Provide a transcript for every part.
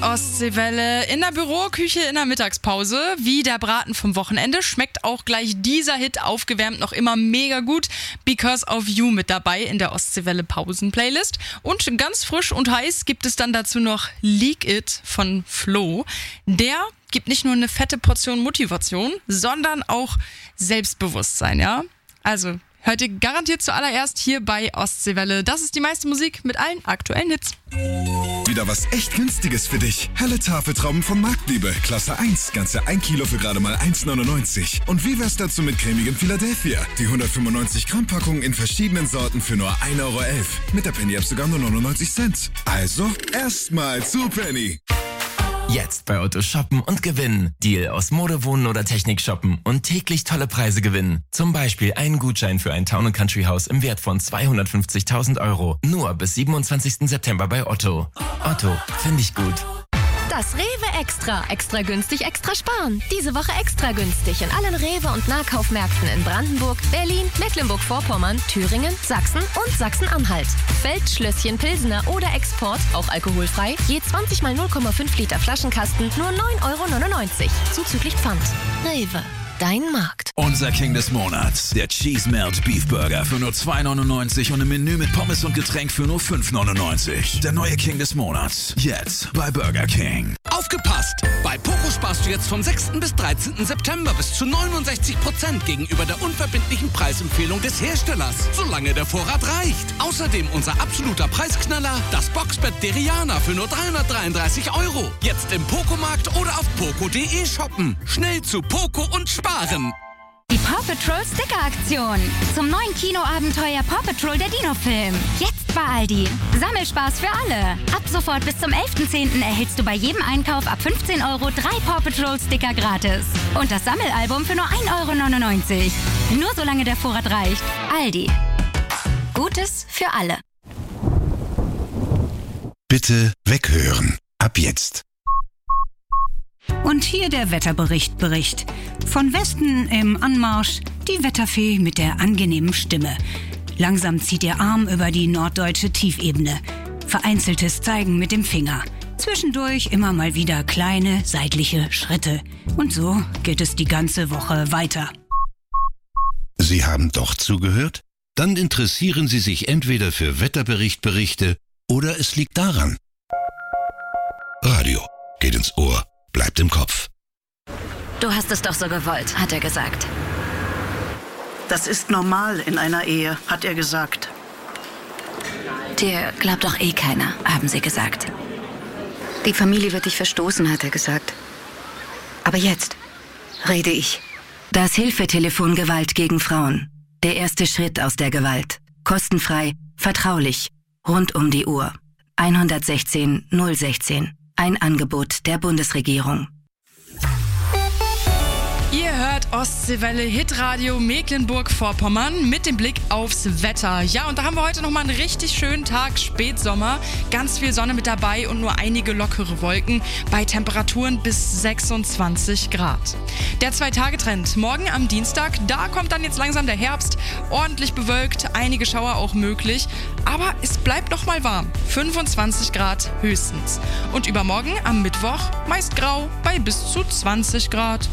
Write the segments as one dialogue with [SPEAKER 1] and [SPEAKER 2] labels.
[SPEAKER 1] Ostseewelle in der Büroküche in der Mittagspause. Wie der Braten vom Wochenende schmeckt auch gleich dieser Hit aufgewärmt noch immer mega gut. Because of You mit dabei in der Ostseewelle Pausen-Playlist. Und ganz frisch und heiß gibt es dann dazu noch Leak It von Flo. Der gibt nicht nur eine fette Portion Motivation, sondern auch Selbstbewusstsein, ja? Also hört ihr garantiert zuallererst hier bei Ostseewelle. Das ist die meiste Musik mit allen aktuellen Hits.
[SPEAKER 2] Wieder was echt Günstiges für dich. Helle Tafeltrauben von Marktliebe, Klasse 1, ganze 1 Kilo für gerade mal 1,99. Und wie wär's dazu mit cremigem Philadelphia? Die 195 Gramm Packung in verschiedenen Sorten für nur 1,11 Euro. Mit der Penny App sogar nur 99 Cent. Also erstmal zu Penny.
[SPEAKER 3] Jetzt bei Otto shoppen und gewinnen. Deal aus Mode, Wohnen oder Technik shoppen und täglich tolle Preise gewinnen. Zum Beispiel einen Gutschein für ein Town & Country Haus im Wert von 250.000 Euro. Nur bis 27. September bei Otto. Otto, finde ich gut.
[SPEAKER 4] Das Rewe Extra. Extra günstig, extra sparen. Diese Woche extra günstig in allen Rewe- und Nahkaufmärkten in Brandenburg, Berlin, Mecklenburg-Vorpommern, Thüringen, Sachsen und Sachsen-Anhalt. Feldschlösschen, Pilsener oder Export, auch alkoholfrei, je 20 mal 0,5 Liter Flaschenkasten, nur 9,99 Euro. Zuzüglich Pfand. Rewe. Dein Markt.
[SPEAKER 5] Unser King des Monats, der Cheese Melt Beef Burger für nur 2,99 und ein Menü mit Pommes und Getränk für nur 5,99. Der neue King des Monats, jetzt bei Burger King.
[SPEAKER 6] Aufgepasst! Bei Poco sparst du jetzt vom 6. bis 13. September bis zu 69% gegenüber der unverbindlichen Preisempfehlung des Herstellers, solange der Vorrat reicht. Außerdem unser absoluter Preisknaller, das Boxbett Deriana für nur 333 Euro. Jetzt im Poco-Markt oder auf poco.de shoppen. Schnell zu Poco und sparen.
[SPEAKER 7] Die Paw Patrol Sticker-Aktion. Zum neuen Kinoabenteuer Paw Patrol der Dino-Film. Jetzt bei Aldi. Sammelspaß für alle. Ab sofort bis zum 11.10. erhältst du bei jedem Einkauf ab 15 Euro 3 Paw Patrol Sticker gratis. Und das Sammelalbum für nur 1,99 Euro. Nur solange der Vorrat reicht. Aldi. Gutes für alle.
[SPEAKER 8] Bitte weghören. Ab jetzt.
[SPEAKER 9] Und hier der Wetterbericht. Von Westen im Anmarsch die Wetterfee mit der angenehmen Stimme. Langsam zieht ihr Arm über die norddeutsche Tiefebene. Vereinzeltes Zeigen mit dem Finger. Zwischendurch immer mal wieder kleine seitliche Schritte. Und so geht es die ganze Woche weiter.
[SPEAKER 8] Sie haben doch zugehört? Dann interessieren Sie sich entweder für Wetterberichte oder es liegt daran. Radio geht ins Ohr, bleibt im Kopf.
[SPEAKER 10] Du hast es doch so gewollt, hat er gesagt.
[SPEAKER 11] Das ist normal in einer Ehe, hat er gesagt.
[SPEAKER 10] Dir glaubt doch eh keiner, haben sie gesagt.
[SPEAKER 12] Die Familie wird dich verstoßen, hat er gesagt. Aber jetzt rede ich.
[SPEAKER 10] Das Hilfetelefon Gewalt gegen Frauen. Der erste Schritt aus der Gewalt. Kostenfrei, vertraulich, rund um die Uhr. 116 016. Ein Angebot der Bundesregierung.
[SPEAKER 1] Ihr hört Ostseewelle Hitradio Mecklenburg-Vorpommern mit dem Blick aufs Wetter. Ja, und da haben wir heute nochmal einen richtig schönen Tag, Spätsommer. Ganz viel Sonne mit dabei und nur einige lockere Wolken bei Temperaturen bis 26 Grad. Der 2-Tage-Trend. Morgen am Dienstag, da kommt dann jetzt langsam der Herbst. Ordentlich bewölkt, einige Schauer auch möglich. Aber es bleibt noch mal warm. 25 Grad höchstens. Und übermorgen am Mittwoch meist grau bei bis zu 20 Grad.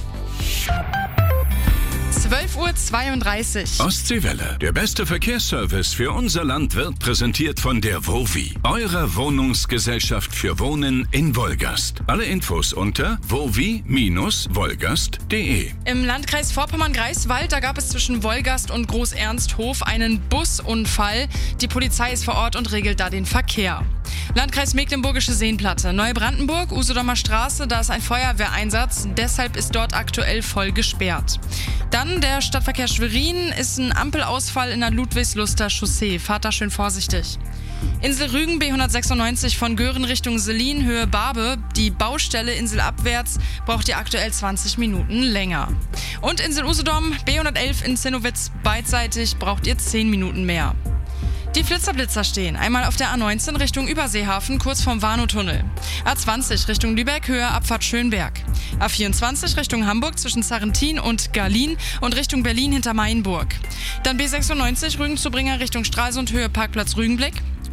[SPEAKER 1] 12:32 Uhr.
[SPEAKER 13] Ostseewelle. Der beste Verkehrsservice für unser Land wird präsentiert von der WOWI, eurer Wohnungsgesellschaft für Wohnen in Wolgast. Alle Infos unter wowi-wolgast.de.
[SPEAKER 1] Im Landkreis Vorpommern-Greifswald, da gab es zwischen Wolgast und Groß-Ernsthof einen Busunfall. Die Polizei ist vor Ort und regelt da den Verkehr. Landkreis Mecklenburgische Seenplatte, Neubrandenburg, Usedomer Straße, da ist ein Feuerwehreinsatz, deshalb ist dort aktuell voll gesperrt. Dann der Stadtverkehr Schwerin, ist ein Ampelausfall in der Ludwigsluster Chaussee, fahrt da schön vorsichtig. Insel Rügen B196 von Göhren Richtung Selin, Höhe Barbe. Die Baustelle inselabwärts braucht ihr aktuell 20 Minuten länger. Und Insel Usedom B111 in Zinnowitz beidseitig braucht ihr 10 Minuten mehr. Die Flitzer-Blitzer stehen einmal auf der A19 Richtung Überseehafen, kurz vorm Warnow-Tunnel. A20 Richtung Lübeck, Höhe Abfahrt Schönberg. A24 Richtung Hamburg zwischen Sarrentin und Garlin und Richtung Berlin hinter Mainburg. Dann B96 Rügen zu Bringer Richtung Stralsund, Höhe Parkplatz Rügenblick.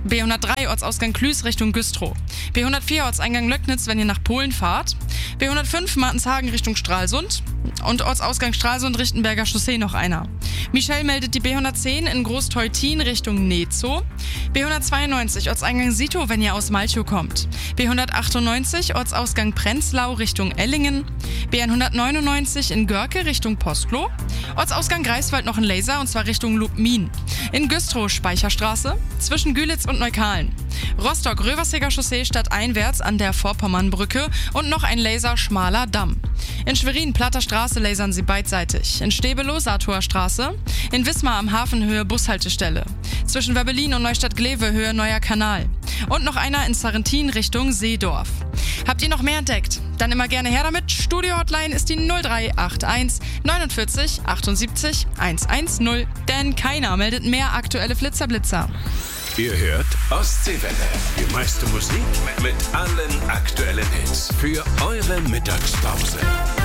[SPEAKER 1] B103 Ortsausgang Klüß Richtung Güstrow. B104 Ortseingang Löcknitz, wenn ihr nach Polen fahrt. B105 Martenshagen Richtung Stralsund. Und Ortsausgang Stralsund-Richtenberger Chaussee noch einer. Michelle meldet die B110 in Großteutin Richtung Nezow. B192 Ortseingang Sito, wenn ihr aus Malchow kommt. B198 Ortsausgang Prenzlau Richtung Ellingen. B199 in Görke Richtung Postloh. Ortsausgang Greifswald noch ein Laser und zwar Richtung Lubmin. In Güstrow Speicherstraße zwischen Gülitz und Neukalen. Rostock Röverseger Chaussee stadteinwärts an der Vorpommernbrücke und noch ein Laser Schmaler Damm. In Schwerin Platter Straße lasern sie beidseitig. In Stebelow Satower Straße. In Wismar am Hafen Höhe Bushaltestelle. Zwischen Werbelin und Neustadt-Glewe Höhe Neuer Kanal. Und noch einer in Sarrentin Richtung Seedorf. Habt ihr noch mehr entdeckt? Dann immer gerne her damit. Studio-Hotline ist die 0381 49 78 110. Denn keiner meldet mehr aktuelle Flitzerblitzer.
[SPEAKER 13] Ihr hört Ostseewelle. Die meiste Musik mit allen aktuellen Hits für eure Mittagspause.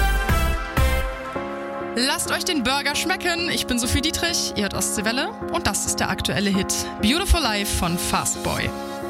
[SPEAKER 1] Lasst euch den Burger schmecken. Ich bin Sophie Dietrich, ihr hört Ostseewelle und das ist der aktuelle Hit Beautiful Life von Fastboy.